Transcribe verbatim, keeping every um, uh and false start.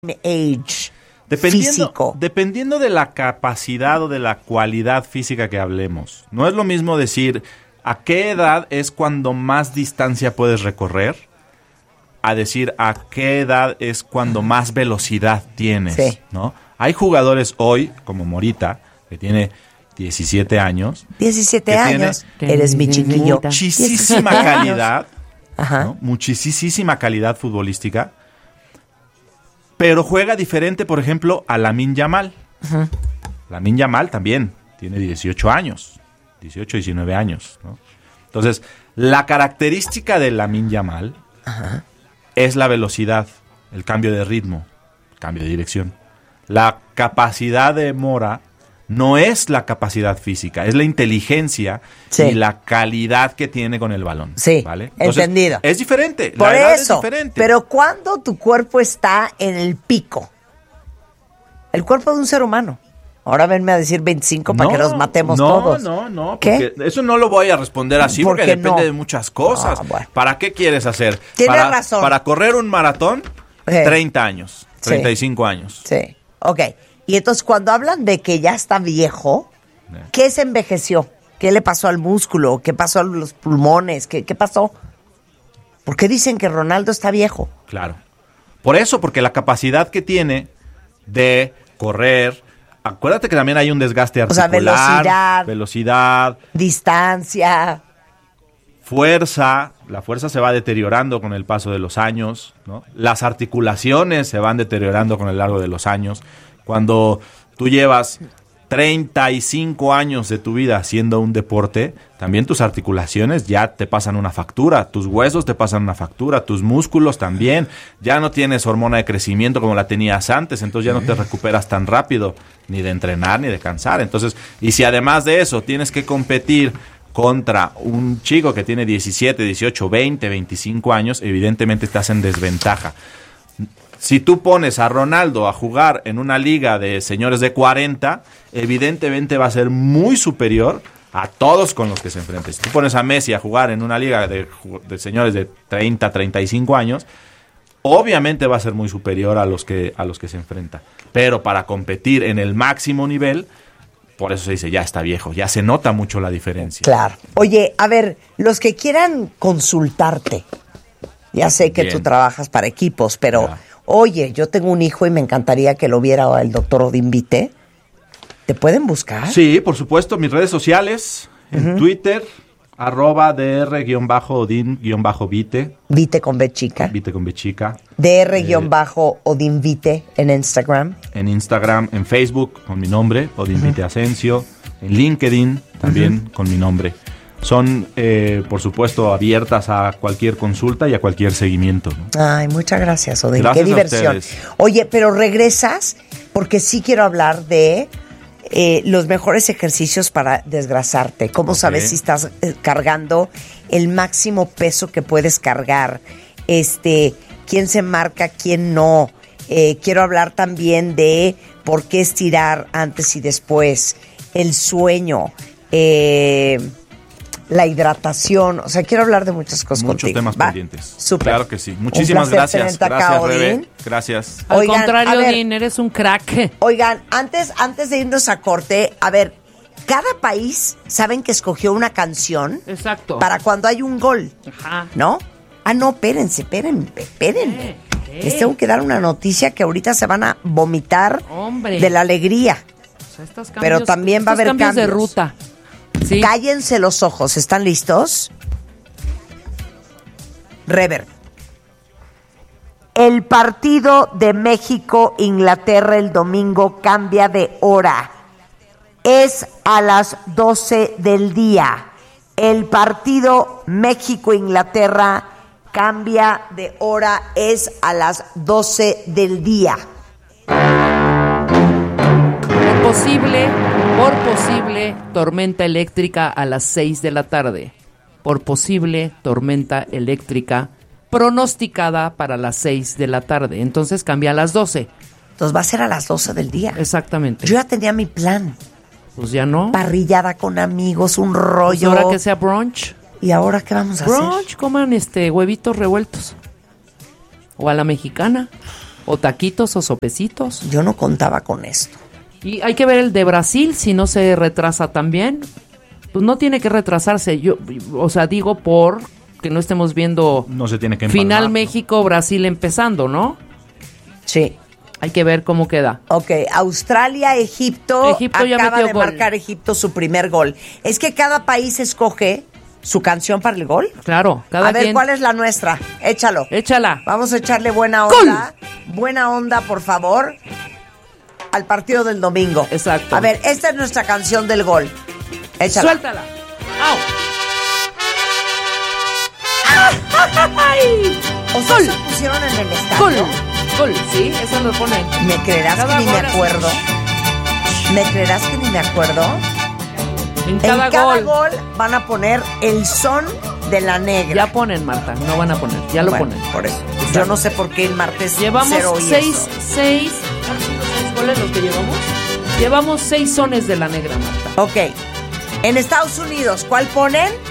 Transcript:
age dependiendo, físico. Dependiendo de la capacidad o de la cualidad física que hablemos. No es lo mismo decir a qué edad es cuando más distancia puedes recorrer, a decir a qué edad es cuando más velocidad tienes, sí. ¿no? Hay jugadores hoy, como Morita, que tiene diecisiete años. diecisiete años, eres mi chiquillo. Muchísima calidad, Ajá. ¿no? Muchísima calidad futbolística. Pero juega diferente, por ejemplo, a Lamine Yamal. Uh-huh. Lamine Yamal también tiene dieciocho años, dieciocho, diecinueve años, ¿no? Entonces, la característica de Lamine Yamal uh-huh. es la velocidad, el cambio de ritmo, el cambio de dirección. La capacidad de Mora no es la capacidad física, es la inteligencia sí. y la calidad que tiene con el balón. Sí, ¿vale? Entonces, entendido. Es diferente. Por la edad eso, es diferente. pero cuando tu cuerpo está en el pico, el cuerpo de un ser humano. Ahora venme a decir veinticinco para no, que los matemos no, todos. No, no, no. ¿Qué? Eso no lo voy a responder así ¿Por porque qué depende no? de muchas cosas. Ah, bueno. ¿Para qué quieres hacer? Tienes para, razón. Para correr un maratón, Sí. treinta años, treinta y cinco sí. años. Sí, ok. Y entonces cuando hablan de que ya está viejo, ¿qué se envejeció? ¿Qué le pasó al músculo? ¿Qué pasó a los pulmones? ¿Qué, qué pasó? ¿Por qué dicen que Ronaldo está viejo? Claro. Por eso, porque la capacidad que tiene de correr... Acuérdate que también hay un desgaste articular. O sea, velocidad. Velocidad. Distancia. Fuerza. La fuerza se va deteriorando con el paso de los años, ¿no? Las articulaciones se van deteriorando con el largo de los años. Cuando tú llevas treinta y cinco años de tu vida haciendo un deporte, también tus articulaciones ya te pasan una factura, tus huesos te pasan una factura, tus músculos también. Ya no tienes hormona de crecimiento como la tenías antes, entonces ya no te recuperas tan rápido, ni de entrenar ni de cansar. Entonces, y si además de eso tienes que competir contra un chico que tiene diecisiete, dieciocho, veinte, veinticinco años, evidentemente estás en desventaja. Si tú pones a Ronaldo a jugar en una liga de señores de cuarenta, evidentemente va a ser muy superior a todos con los que se enfrenta. Si tú pones a Messi a jugar en una liga de, de señores de treinta, treinta y cinco años, obviamente va a ser muy superior a los que, a los que se enfrenta. Pero para competir en el máximo nivel, por eso se dice, ya está viejo, ya se nota mucho la diferencia. Claro. Oye, a ver, los que quieran consultarte, ya sé que Bien. tú trabajas para equipos, pero... Ya. Oye, yo tengo un hijo y me encantaría que lo viera el doctor Odín Vite. ¿Te pueden buscar? Sí, por supuesto, mis redes sociales, en uh-huh. Twitter, arroba dr-odin-vite. Vite con B chica. Vite con B chica. dr-odin Vite en Instagram. En Instagram, en Facebook, con mi nombre, Odín uh-huh. Vite Asensio. En LinkedIn, también uh-huh. con mi nombre. Son, eh, por supuesto, abiertas a cualquier consulta y a cualquier seguimiento, ¿no? Ay, muchas gracias, Odín. Gracias. Qué diversión. A ustedes. Oye, pero regresas porque sí quiero hablar de eh, los mejores ejercicios para desgrasarte. ¿Cómo okay. sabes si estás eh, cargando el máximo peso que puedes cargar? Este, quién se marca, quién no. Eh, quiero hablar también de por qué estirar antes y después, el sueño, eh... la hidratación, o sea, quiero hablar de muchas cosas Muchos contigo. temas ¿Va? pendientes. Súper. Claro que sí. Muchísimas gracias. Gracias, acá, Rebe. Gracias. Al Oigan, contrario, a ver, Odín, eres un crack. Oigan, antes, antes de irnos a corte, a ver, cada país, ¿saben que escogió una canción? Exacto. Para cuando hay un gol, Ajá. ¿no? Ah, no, espérense, espérenme, espérenme. Eh, eh. Les tengo que dar una noticia que ahorita se van a vomitar Hombre. de la alegría. O sea, estos cambios, Pero también va a haber cambios, cambios. de ruta. Sí. Cállense los ojos, ¿están listos? Rever. El partido de México-Inglaterra el domingo cambia de hora. Es a las doce del día. El partido México-Inglaterra cambia de hora, es a las doce del día. Por posible, por posible tormenta eléctrica a las seis de la tarde. Por posible tormenta eléctrica pronosticada para las seis de la tarde. Entonces cambia a las doce. Entonces va a ser a las doce del día. Exactamente. Yo ya tenía mi plan. Pues ya no. Parrillada con amigos, un rollo. Pues ahora que sea brunch. ¿Y ahora qué vamos a brunch, hacer? coman este huevitos revueltos. O a la mexicana. O taquitos o sopecitos. Yo no contaba con esto. Y hay que ver el de Brasil, si no se retrasa también. Pues no tiene que retrasarse. Yo, o sea, digo por que no estemos viendo no se tiene que final empalmar, ¿no? México-Brasil empezando, ¿no? Sí. Hay que ver cómo queda. Ok, Australia, Egipto, Egipto ya acaba metió de gol. marcar Egipto su primer gol. Es que cada país escoge su canción para el gol. Claro, cada A ver, quien. ¿cuál es la nuestra? Échalo. Échala. Vamos a echarle buena onda. Buena onda, por favor, al partido del domingo. Exacto. A ver, esta es nuestra canción del gol. Échala. Suéltala. ¡Au! ¡Ay! O sea, Gol. se pusieron en el estadio. Gol. Gol, sí, eso lo ponen. ¿Me creerás Cada que ni me gol así. acuerdo? ¿Me creerás que ni me acuerdo? En cada, en cada gol. gol van a poner el son de la negra. Ya ponen, Marta, no van a poner, ya lo Bueno, ponen. por eso. Exacto. Yo no sé por qué el martes Llevamos cero y seis, eso. seis, ¿han sido seis goles los que llevamos? Llevamos seis sones de la negra, Marta. Ok. En Estados Unidos, ¿cuál ponen?